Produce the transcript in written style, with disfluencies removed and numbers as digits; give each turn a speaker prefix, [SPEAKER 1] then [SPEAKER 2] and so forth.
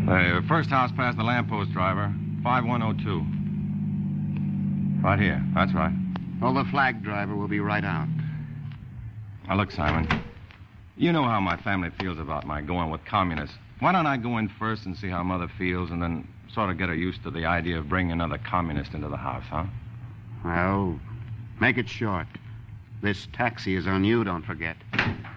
[SPEAKER 1] First house past the lamppost, driver. 5102. Right here. That's right.
[SPEAKER 2] Hold the flag, driver. We'll be right out.
[SPEAKER 1] Now, look, Simon. You know how my family feels about my going with communists. Why don't I go in first and see how Mother feels and then sort of get her used to the idea of bringing another communist into the house, huh?
[SPEAKER 2] Well, make it short. This taxi is on you, don't forget.